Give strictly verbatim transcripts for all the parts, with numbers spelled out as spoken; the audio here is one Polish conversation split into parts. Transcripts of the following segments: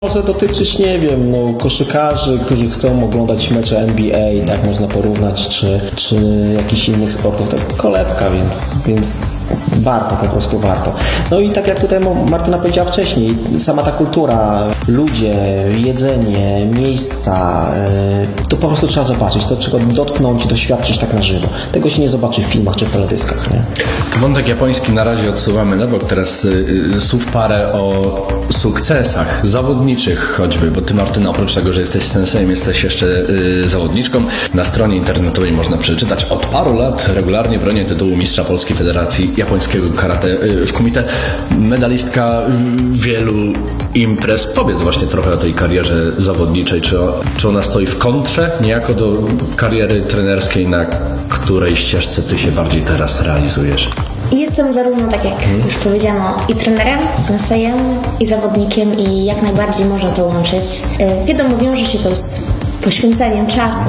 Może dotyczyć, nie wiem, no, koszykarzy, którzy chcą oglądać mecze N B A, tak można porównać, czy, czy jakichś innych sportów, tak kolebka, więc, więc warto, po prostu warto. No i tak jak tutaj Martyna powiedziała wcześniej, sama ta kultura, ludzie, jedzenie, miejsca, to po prostu trzeba zobaczyć, to trzeba dotknąć, doświadczyć tak na żywo. Tego się nie zobaczy w filmach czy w teledyskach, nie? Wątek japoński na razie odsuwamy na bok, teraz y, słów parę o sukcesach zawodniczych choćby, bo ty, Martyna, oprócz tego, że jesteś sensejem, jesteś jeszcze y, zawodniczką. Na stronie internetowej można przeczytać: od paru lat regularnie bronię tytułu mistrza Polskiej Federacji Japońskiego Karate y, w Kumite. Medalistka wielu imprez. Powiedz właśnie trochę o tej karierze zawodniczej, czy, czy ona stoi w kontrze niejako do kariery trenerskiej, na której ścieżce ty się bardziej teraz realizujesz? Jestem zarówno, tak jak już powiedziano, i trenerem, sensejem, i zawodnikiem, i jak najbardziej można to łączyć. Wiadomo, wiąże się to z poświęceniem czasu,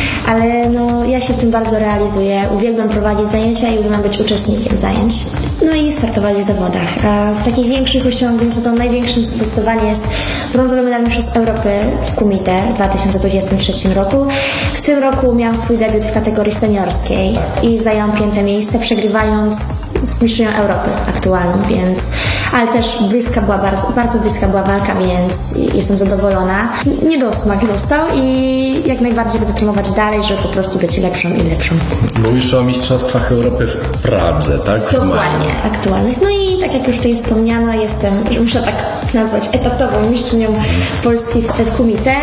ale no, ja się w tym bardzo realizuję. Uwielbiam prowadzić zajęcia i uwielbiam być uczestnikiem zajęć. No i startować w zawodach. A z takich większych osiągnięć, to największym zdecydowanie jest brązowy medal mistrzostw Europy w Kumite w dwa tysiące dwudziestym trzecim roku. W tym roku miałam swój debiut w kategorii seniorskiej i zajęłam piąte miejsce, przegrywając z mistrzem Europy aktualną, więc, ale też bliska była, bardzo, bardzo bliska była walka, więc jestem zadowolona. Niedosmak został i jak najbardziej będę trenować dalej, żeby po prostu być lepszą i lepszą. Mówisz o mistrzostwach Europy w Pradze, tak? Dokładnie, aktualnych. No i tak jak już tutaj wspomniano, jestem, muszę tak nazwać, etatową mistrzynią Polski w Kumite.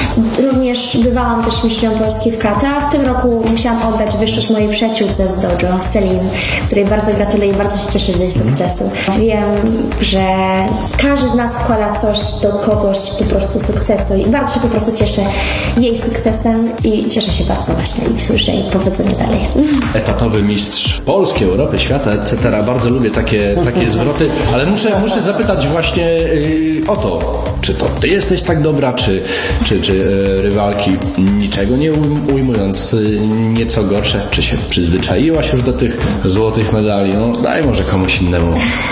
Również bywałam też mistrzynią Polski w kata. W tym roku musiałam oddać wyższość mojej przyjaciółce z dojo, Selin, której bardzo gratuluję i bardzo się cieszę z jej sukcesu. Wiem, że każdy z nas wkłada coś do kogoś po prostu sukcesu i bardzo się po prostu cieszę jej sukcesem i cieszę się bardzo właśnie i słyszę jej powodzenia dalej. Etatowy mistrz Polski, Europy, świata, et cetera. Bardzo lubię takie, takie zwroty, ale muszę, muszę zapytać właśnie yy, o to, czy to ty jesteś tak dobra, czy, czy, czy yy, rywalki, niczego nie ujmując, yy, nieco gorsze, czy się przyzwyczaiłaś już do tych złotych medali? No daj może komuś innemu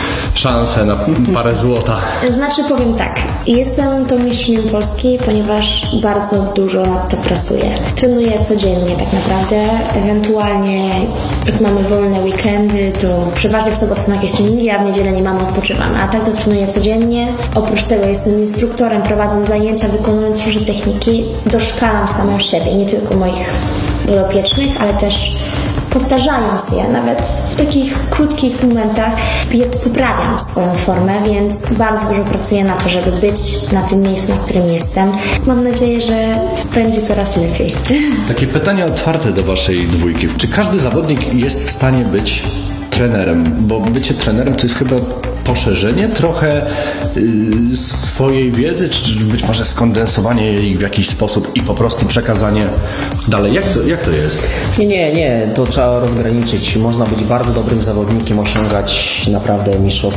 szansę na parę złota. Znaczy powiem tak, jestem tą mistrzynią Polski, ponieważ bardzo dużo nad to pracuję. Trenuję codziennie tak naprawdę, ewentualnie jak mamy wolne weekendy, to przeważnie w sobotę są jakieś treningi, a w niedzielę nie mamy, odpoczywamy. A tak to trenuję codziennie. Oprócz tego jestem instruktorem, prowadząc zajęcia, wykonując różne techniki, doszkalam samą siebie, nie tylko moich podopiecznych, ale też powtarzając je, nawet w takich krótkich momentach poprawiam swoją formę, więc bardzo dużo pracuję na to, żeby być na tym miejscu, na którym jestem. Mam nadzieję, że będzie coraz lepiej. Takie pytanie otwarte do waszej dwójki. Czy każdy zawodnik jest w stanie być trenerem? Bo bycie trenerem to jest chyba poszerzenie trochę yy, swojej wiedzy, czy być może skondensowanie jej w jakiś sposób i po prostu przekazanie dalej. Jak to, jak to jest? Nie, nie, nie, to trzeba rozgraniczyć. Można być bardzo dobrym zawodnikiem, osiągać naprawdę mistrzostwa